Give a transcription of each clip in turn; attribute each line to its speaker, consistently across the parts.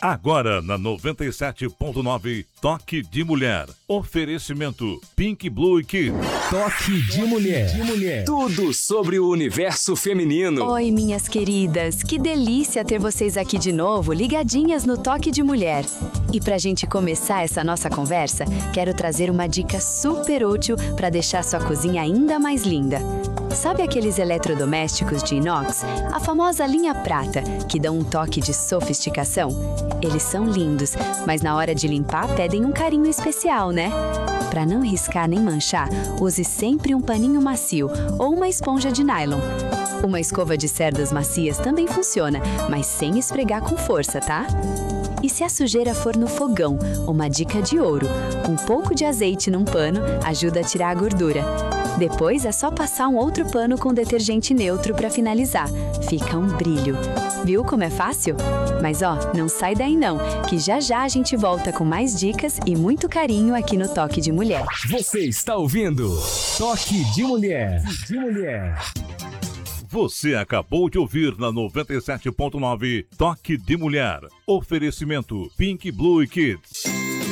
Speaker 1: Agora na 97.9, Toque de Mulher. Oferecimento Pink Blue Kids.
Speaker 2: Toque de Mulher.
Speaker 3: Tudo sobre o universo feminino.
Speaker 4: Oi, minhas queridas. Que delícia ter vocês aqui de novo, ligadinhas no Toque de Mulher. E pra gente começar essa nossa conversa, quero trazer uma dica super útil para deixar sua cozinha ainda mais linda. Sabe aqueles eletrodomésticos de inox? A famosa linha prata, que dão um toque de sofisticação? Eles são lindos, mas na hora de limpar pedem um carinho especial, né? Para não riscar nem manchar, use sempre um paninho macio ou uma esponja de nylon. Uma escova de cerdas macias também funciona, mas sem esfregar com força, tá? E se a sujeira for no fogão, uma dica de ouro: um pouco de azeite num pano ajuda a tirar a gordura. Depois é só passar um outro pano com detergente neutro para finalizar. Fica um brilho. Viu como é fácil? Mas não sai daí não, que já a gente volta com mais dicas e muito carinho aqui no Toque de Mulher.
Speaker 2: Você está ouvindo Toque de Mulher.
Speaker 1: Você acabou de ouvir na 97.9 Toque de Mulher. Oferecimento Pink Blue Kids.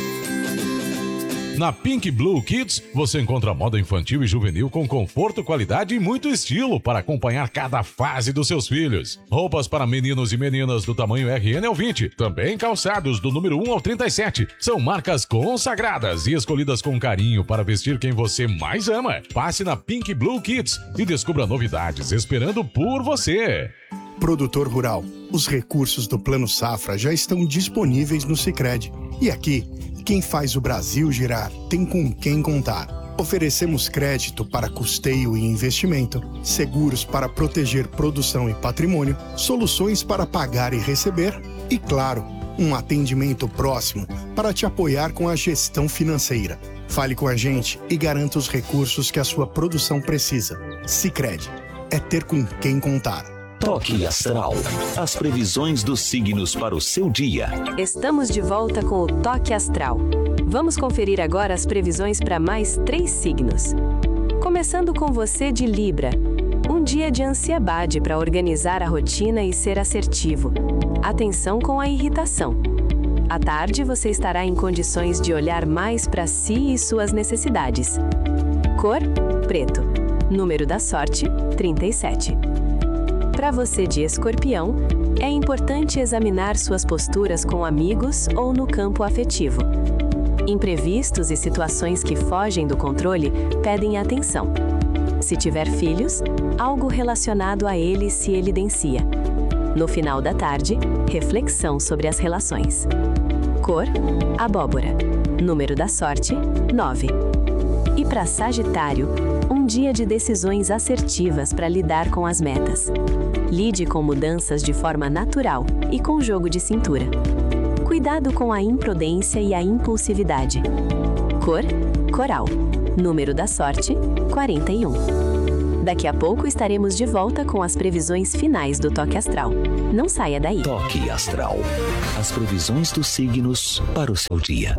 Speaker 5: Na Pink Blue Kids, você encontra moda infantil e juvenil com conforto, qualidade e muito estilo para acompanhar cada fase dos seus filhos. Roupas para meninos e meninas do tamanho RN ao 20, também calçados do número 1 ao 37. São marcas consagradas e escolhidas com carinho para vestir quem você mais ama. Passe na Pink Blue Kids e descubra novidades esperando por você.
Speaker 6: Produtor rural, os recursos do Plano Safra já estão disponíveis no Sicredi. E aqui, quem faz o Brasil girar tem com quem contar. Oferecemos crédito para custeio e investimento, seguros para proteger produção e patrimônio, soluções para pagar e receber e, claro, um atendimento próximo para te apoiar com a gestão financeira. Fale com a gente e garanta os recursos que a sua produção precisa. Sicredi é ter com quem contar.
Speaker 3: Toque Astral. As previsões dos signos para o seu dia.
Speaker 4: Estamos de volta com o Toque Astral. Vamos conferir agora as previsões para mais 3 signos. Começando com você de Libra. Um dia de ansiedade para organizar a rotina e ser assertivo. Atenção com a irritação. À tarde você estará em condições de olhar mais para si e suas necessidades. Cor: preto. Número da sorte: 37. Para você de Escorpião, é importante examinar suas posturas com amigos ou no campo afetivo. Imprevistos e situações que fogem do controle pedem atenção. Se tiver filhos, algo relacionado a eles se evidencia. No final da tarde, reflexão sobre as relações. Cor: abóbora. Número da sorte: 9. E para Sagitário, um dia de decisões assertivas para lidar com as metas. Lide com mudanças de forma natural e com jogo de cintura. Cuidado com a imprudência e a impulsividade. Cor: coral. Número da sorte: 41. Daqui a pouco estaremos de volta com as previsões finais do Toque Astral. Não saia daí.
Speaker 3: Toque Astral. As previsões dos signos para o seu dia.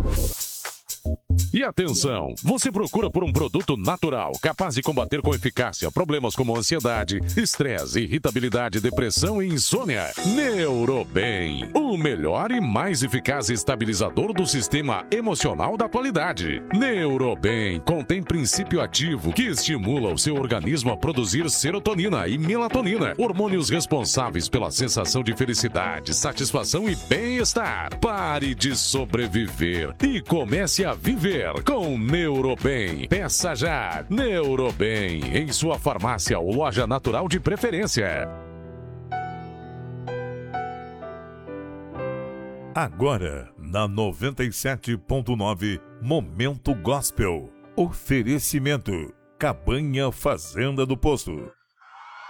Speaker 5: E atenção, você procura por um produto natural, capaz de combater com eficácia problemas como ansiedade, estresse, irritabilidade, depressão e insônia? Neurobem, o melhor e mais eficaz estabilizador do sistema emocional da atualidade. Neurobem contém princípio ativo que estimula o seu organismo a produzir serotonina e melatonina, hormônios responsáveis pela sensação de felicidade, satisfação e bem-estar. Pare de sobreviver e comece a viver com Neurobem. Peça já Neurobem em sua farmácia ou loja natural de preferência.
Speaker 1: Agora, na 97.9, Momento Gospel. Oferecimento Cabanha Fazenda do Posto.